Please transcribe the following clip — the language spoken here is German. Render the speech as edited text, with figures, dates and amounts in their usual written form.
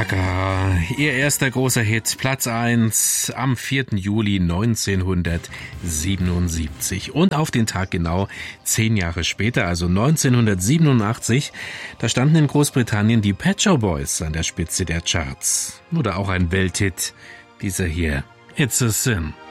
Gaga, ihr erster großer Hit, Platz 1 am 4. Juli 1977. Und auf den Tag genau 10 Jahre später, also 1987, da standen in Großbritannien die Pet Shop Boys an der Spitze der Charts. Oder auch ein Welthit, dieser hier, It's a Sin.